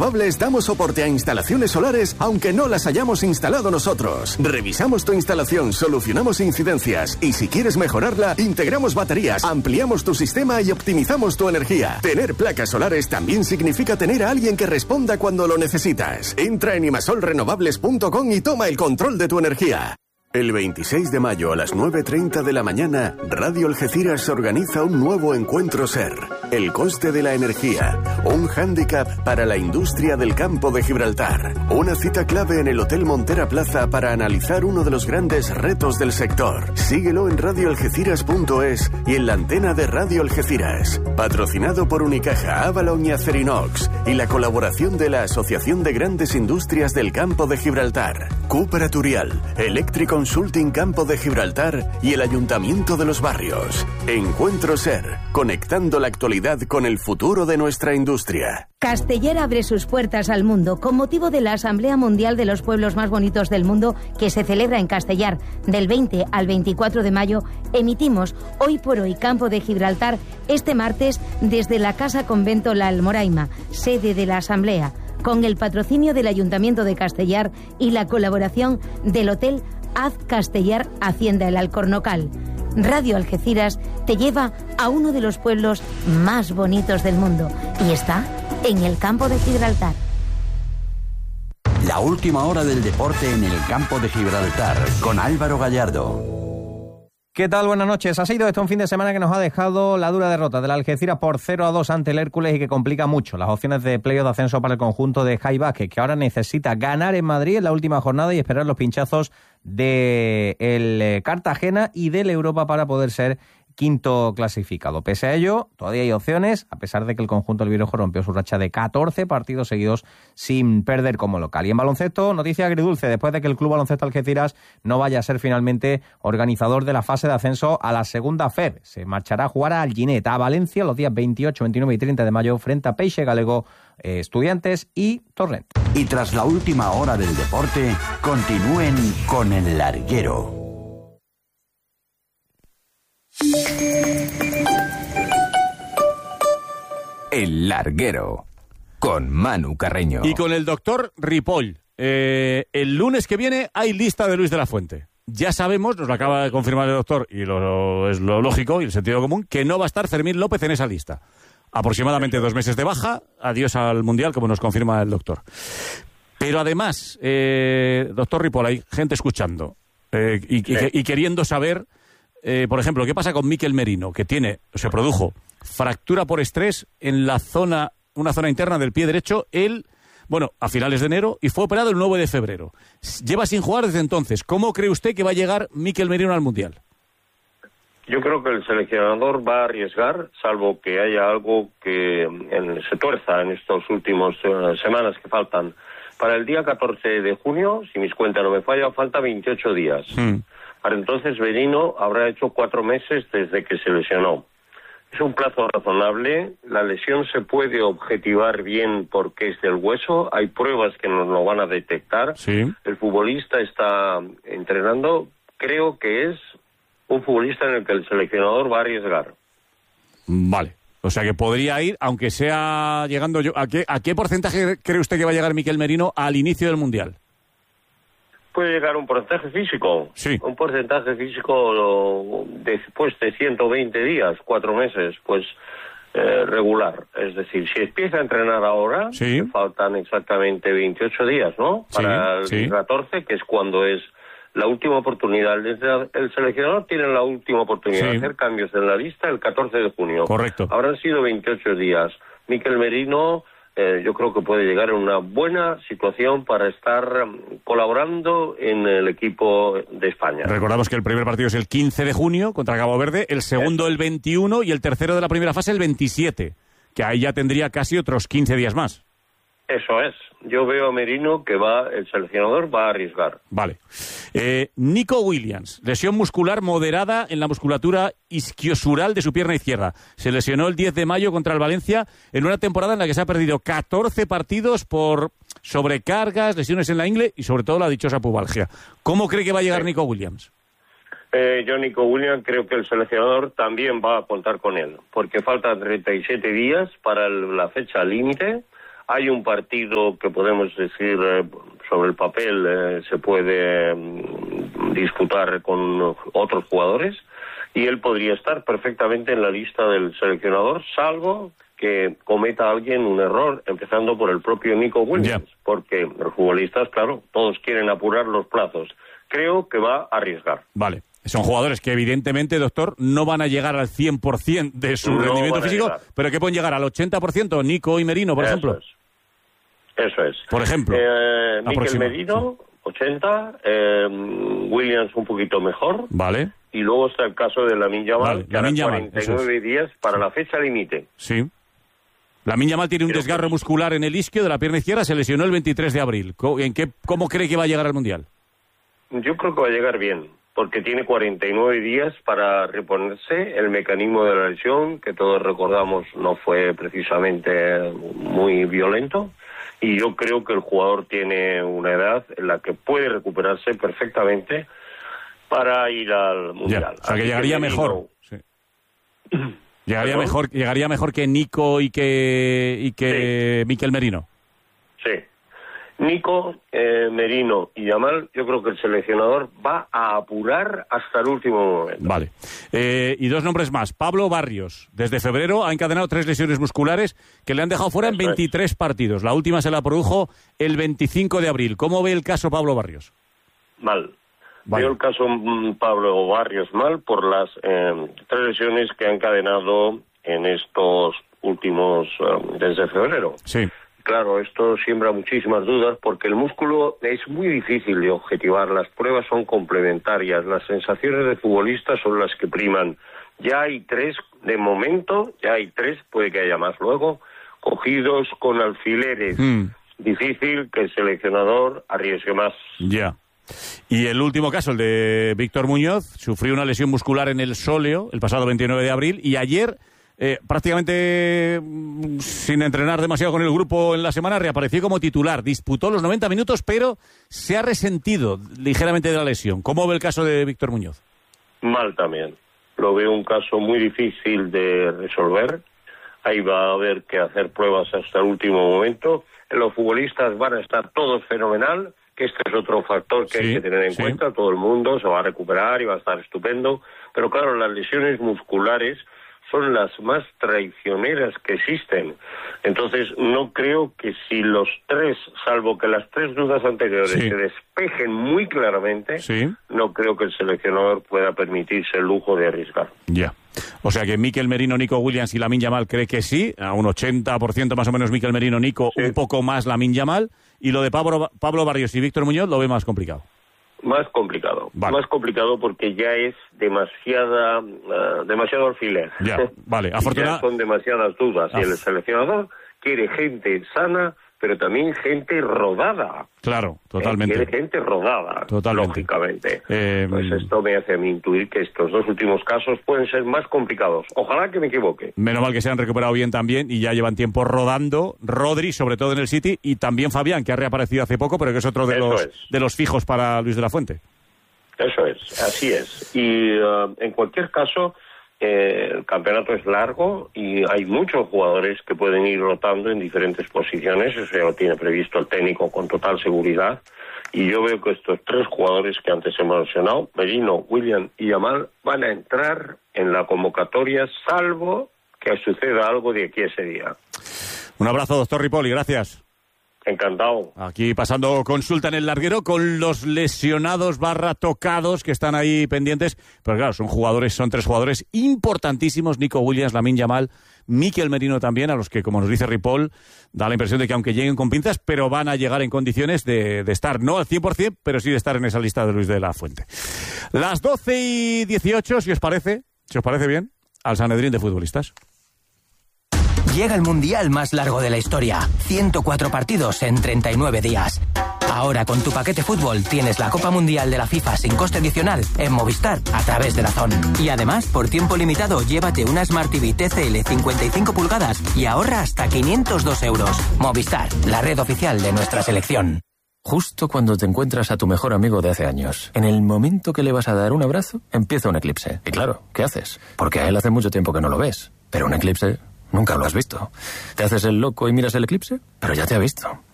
Renovables damos soporte a instalaciones solares aunque no las hayamos instalado nosotros. Revisamos tu instalación, solucionamos incidencias y si quieres mejorarla, integramos baterías, ampliamos tu sistema y optimizamos tu energía. Tener placas solares también significa tener a alguien que responda cuando lo necesitas. Entra en imasolrenovables.com y toma el control de tu energía. El 26 de mayo a las 9:30 de la mañana, Radio Algeciras organiza un nuevo encuentro SER. El coste de la energía, un hándicap para la industria del campo de Gibraltar. Una cita clave en el Hotel Montera Plaza para analizar uno de los grandes retos del sector. Síguelo en radioalgeciras.es y en la antena de Radio Algeciras. Patrocinado por Unicaja, Avalon y Acerinox y la colaboración de la Asociación de Grandes Industrias del Campo de Gibraltar, Cupra Turial, Electric Consulting Campo de Gibraltar y el Ayuntamiento de los Barrios. Encuentro SER, conectando la actualidad con el futuro de nuestra industria. Castellar abre sus puertas al mundo con motivo de la Asamblea Mundial de los Pueblos Más Bonitos del Mundo que se celebra en Castellar. Del 20 al 24 de mayo emitimos Hoy por Hoy Campo de Gibraltar este martes desde la Casa Convento La Almoraima, sede de la Asamblea, con el patrocinio del Ayuntamiento de Castellar y la colaboración del Hotel Az Castellar Hacienda El Alcornocal. Radio Algeciras te lleva a uno de los pueblos más bonitos del mundo y está en el Campo de Gibraltar. La última hora del deporte en el Campo de Gibraltar con Álvaro Gallardo. ¿Qué tal? Buenas noches. Ha sido esto un fin de semana que nos ha dejado la dura derrota del Algeciras por 0-2 ante el Hércules y que complica mucho las opciones de playoff de ascenso para el conjunto de Jai Vázquez, que ahora necesita ganar en Madrid en la última jornada y esperar los pinchazos del Cartagena y del Europa para poder ser quinto clasificado. Pese a ello, todavía hay opciones, a pesar de que el conjunto albirrojo rompió su racha de 14 partidos seguidos sin perder como local. Y en baloncesto, noticia agridulce, después de que el Club Baloncesto Algeciras no vaya a ser finalmente organizador de la fase de ascenso a la segunda FEB. Se marchará a jugar a Alginet, a Valencia, los días 28, 29 y 30 de mayo, frente a Peixe Galego, Estudiantes y Torrent. Y tras la última hora del deporte, continúen con El Larguero. El Larguero, con Manu Carreño. Y con el doctor Ripoll. El lunes que viene hay lista de Luis de la Fuente. Ya sabemos, nos lo acaba de confirmar el doctor, y es lo lógico y el sentido común, que no va a estar Fermín López en esa lista. Aproximadamente 2 meses de baja, adiós al Mundial, como nos confirma el doctor. Pero además, doctor Ripoll, hay gente escuchando y queriendo saber... por ejemplo, ¿qué pasa con Mikel Merino? Que se produjo fractura por estrés en una zona interna del pie derecho, a finales de enero, y fue operado el 9 de febrero. Lleva sin jugar desde entonces. ¿Cómo cree usted que va a llegar Mikel Merino al Mundial? Yo creo que el seleccionador va a arriesgar, salvo que haya algo que se tuerza en estos últimos semanas que faltan. Para el día 14 de junio, si mis cuentas no me fallan, falta 28 días. Para entonces Merino habrá hecho 4 meses desde que se lesionó. Es un plazo razonable, la lesión se puede objetivar bien porque es del hueso, hay pruebas que nos lo van a detectar. Sí. El futbolista está entrenando, creo que es un futbolista en el que el seleccionador va a arriesgar. Vale, o sea que podría ir, aunque sea llegando yo... ¿A qué porcentaje cree usted que va a llegar Mikel Merino al inicio del Mundial? Puede llegar un porcentaje físico. Sí. Un porcentaje físico después de 120 días, 4 meses, pues regular. Es decir, si empieza a entrenar ahora, sí, faltan exactamente 28 días, ¿no? Para el 14, que es cuando es la última oportunidad. El seleccionador tiene la última oportunidad de hacer cambios en la lista el 14 de junio. Correcto. Habrán sido 28 días. Mikel Merino... yo creo que puede llegar en una buena situación para estar colaborando en el equipo de España. Recordamos que el primer partido es el 15 de junio contra Cabo Verde, el segundo el 21 y el tercero de la primera fase el 27, que ahí ya tendría casi otros 15 días más. Eso es. Yo veo a Merino que el seleccionador va a arriesgar. Vale. Nico Williams, lesión muscular moderada en la musculatura isquiosural de su pierna izquierda. Se lesionó el 10 de mayo contra el Valencia en una temporada en la que se ha perdido 14 partidos por sobrecargas, lesiones en la ingle y sobre todo la dichosa pubalgia. ¿Cómo cree que va a llegar Nico Williams? Yo, Nico Williams, creo que el seleccionador también va a contar con él, porque faltan 37 días para la fecha límite. Hay un partido que podemos decir sobre el papel se puede disputar con otros jugadores y él podría estar perfectamente en la lista del seleccionador, salvo que cometa alguien un error, empezando por el propio Nico Williams, porque los futbolistas, claro, todos quieren apurar los plazos. Creo que va a arriesgar. Vale. Son jugadores que evidentemente, doctor, no van a llegar al 100% de su rendimiento físico, pero que pueden llegar al 80%, Nico y Merino, por ejemplo. Eso es. Por ejemplo. Mikel Merino, 80, Williams un poquito mejor. Vale. Y luego está el caso de Lamine Yamal, que hará 49 días para la fecha límite. Sí. Lamine Yamal tiene un desgarro muscular en el isquio de la pierna izquierda, se lesionó el 23 de abril. ¿Cómo cree que va a llegar al Mundial? Yo creo que va a llegar bien, porque tiene 49 días para reponerse. El mecanismo de la lesión, que todos recordamos, no fue precisamente muy violento. Y yo creo que el jugador tiene una edad en la que puede recuperarse perfectamente para ir al Mundial. O sea, que llegaría mejor. Sí. Llegaría mejor que Nico y que Mikel Merino. Sí. Nico, Merino y Yamal, yo creo que el seleccionador va a apurar hasta el último momento. Vale. Y dos nombres más. Pablo Barrios, desde febrero ha encadenado 3 lesiones musculares que le han dejado fuera en 23 partidos. La última se la produjo el 25 de abril. ¿Cómo ve el caso Pablo Barrios? Mal. Veo el caso Pablo Barrios mal por las 3 lesiones que ha encadenado en estos últimos, desde febrero. Sí. Claro, esto siembra muchísimas dudas porque el músculo es muy difícil de objetivar, las pruebas son complementarias, las sensaciones de futbolistas son las que priman. Ya hay 3, de momento, puede que haya más luego, cogidos con alfileres. Difícil que el seleccionador arriesgue más. Ya. Y el último caso, el de Víctor Muñoz, sufrió una lesión muscular en el sóleo el pasado 29 de abril y ayer... prácticamente sin entrenar demasiado con el grupo en la semana, reapareció como titular. Disputó los 90 minutos, pero se ha resentido ligeramente de la lesión. ¿Cómo ve el caso de Víctor Muñoz? Mal también. Lo veo un caso muy difícil de resolver. Ahí va a haber que hacer pruebas hasta el último momento. Los futbolistas van a estar todos fenomenal, que este es otro factor que hay que tener en cuenta. Todo el mundo se va a recuperar y va a estar estupendo. Pero claro, las lesiones musculares son las más traicioneras que existen. Entonces, no creo que si los 3, salvo que las 3 dudas anteriores se despejen muy claramente, no creo que el seleccionador pueda permitirse el lujo de arriesgar. Ya. O sea que Mikel Merino, Nico Williams y Lamine Yamal cree que sí, a un 80% más o menos Mikel Merino, Nico, un poco más Lamine Yamal, y lo de Pablo Barrios y Víctor Muñoz lo ve más complicado. Más complicado. Vale. Más complicado porque ya es demasiado alfiler. Ya, vale. Ya son demasiadas dudas. Y el seleccionador quiere gente sana, pero también gente rodada. Claro, totalmente. Quiere gente rodada, lógicamente. Pues esto me hace a mí intuir que estos 2 últimos casos pueden ser más complicados. Ojalá que me equivoque. Menos mal que se han recuperado bien también y ya llevan tiempo rodando. Rodri, sobre todo en el City, y también Fabián, que ha reaparecido hace poco, pero que es otro de los fijos para Luis de la Fuente. Eso es, así es. Y en cualquier caso... el campeonato es largo y hay muchos jugadores que pueden ir rotando en diferentes posiciones, eso ya lo tiene previsto el técnico con total seguridad, y yo veo que estos 3 jugadores que antes hemos mencionado, Merino, William y Yamal, van a entrar en la convocatoria salvo que suceda algo de aquí a ese día. Un abrazo, doctor Ripoll, y gracias. Encantado. Aquí pasando consulta en el larguero con los lesionados / tocados que están ahí pendientes. Pero claro, son 3 jugadores importantísimos. Nico Williams, Lamine Yamal, Mikel Merino también, a los que, como nos dice Ripoll, da la impresión de que aunque lleguen con pinzas, pero van a llegar en condiciones de estar, no al 100%, pero sí de estar en esa lista de Luis de la Fuente. Las 12:18, si os parece bien, al Sanedrín de futbolistas. Llega el mundial más largo de la historia. 104 partidos en 39 días. Ahora con tu paquete fútbol tienes la Copa Mundial de la FIFA sin coste adicional en Movistar a través de DAZN. Y además, por tiempo limitado, llévate una Smart TV TCL 55 pulgadas y ahorra hasta 502 euros. Movistar, la red oficial de nuestra selección. Justo cuando te encuentras a tu mejor amigo de hace años, en el momento que le vas a dar un abrazo, empieza un eclipse. Y claro, ¿qué haces? Porque a él hace mucho tiempo que no lo ves. Pero un eclipse Nunca lo has visto. Te haces el loco y miras el eclipse, pero ya te ha visto.